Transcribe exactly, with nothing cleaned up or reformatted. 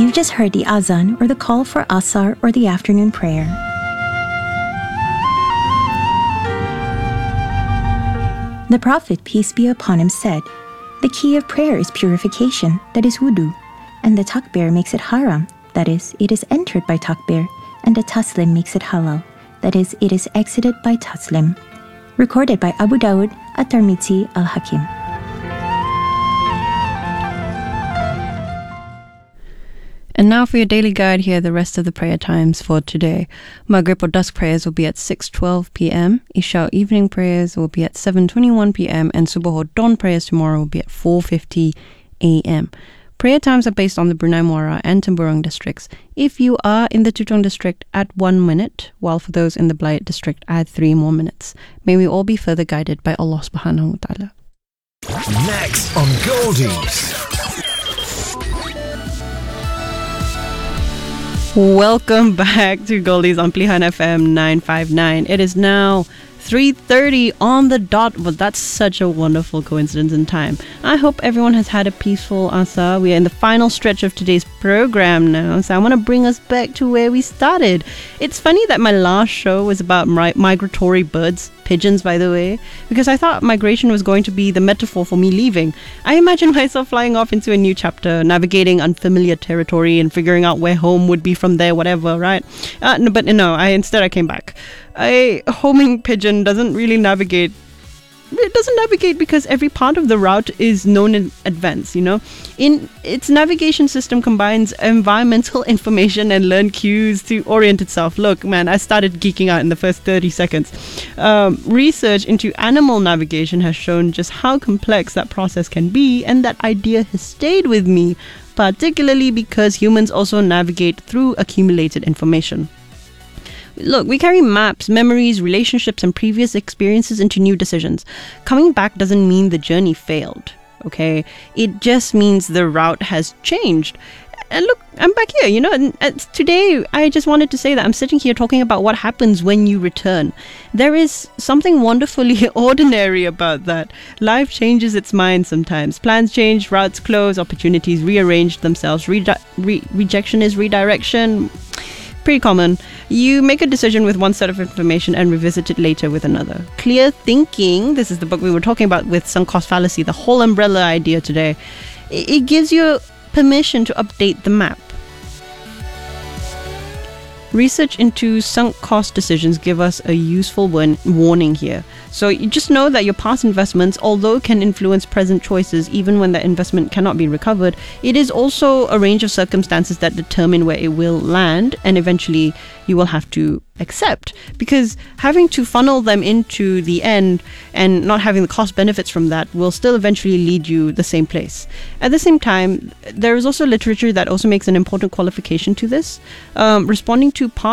You've just heard the azan or the call for asar or the afternoon prayer. The Prophet, peace be upon him, said, "The key of prayer is purification, that is wudu, and the takbir makes it haram, that is, it is entered by takbir, and the taslim makes it halal, that is, it is exited by taslim." Recorded by Abu Dawud, At-Tirmidhi, Al-Hakim. And now for your daily guide, here are the rest of the prayer times for today. Maghrib or dusk prayers will be at six twelve p.m. Isha evening prayers will be at seven twenty-one p.m. and Subh or dawn prayers tomorrow will be at four fifty a.m. Prayer times are based on the Brunei Muara and Temburong districts. If you are in the Tutong district, add one minute, while for those in the Blayat district, add three more minutes. May we all be further guided by Allah subhanahu wa ta'ala. Next on Goldies. Welcome back to Goldies on Pilihan F M nine five nine. It is now three thirty on the dot. Well, that's such a wonderful coincidence in time. I hope everyone has had a peaceful Asa. We are in the final stretch of today's program now, so I want to bring us back to where we started. It's funny that my last show was about mi- migratory birds, pigeons by the way, because I thought migration was going to be the metaphor for me leaving. I imagined myself flying off into a new chapter, navigating unfamiliar territory and figuring out where home would be from there, whatever, right? Uh, no, but no, I instead I came back. A homing pigeon doesn't really navigate. It doesn't navigate because every part of the route is known in advance, you know. In its navigation system combines environmental information and learned cues to orient itself. Look, man, I started geeking out in the first thirty seconds. Um, research into animal navigation has shown just how complex that process can be, and that idea has stayed with me, particularly because humans also navigate through accumulated information. Look, we carry maps, memories, relationships, and previous experiences into new decisions. Coming back doesn't mean the journey failed, okay? It just means the route has changed. And look, I'm back here, you know, and, and today I just wanted to say that I'm sitting here talking about what happens when you return. There is something wonderfully ordinary about that. Life changes its mind sometimes. Plans change, routes close, opportunities rearrange themselves. Redi- re- rejection is redirection. Pretty common. You make a decision with one set of information and revisit it later with another. Clear thinking, this is the book we were talking about with sunk cost fallacy, the whole umbrella idea today. It gives you permission to update the map. Research into sunk cost decisions give us a useful warn- warning here. So you just know that your past investments, although can influence present choices even when that investment cannot be recovered, it is also a range of circumstances that determine where it will land, and eventually you will have to accept, because having to funnel them into the end and not having the cost benefits from that will still eventually lead you the same place. At the same time, there is also literature that also makes an important qualification to this. Um, responding to past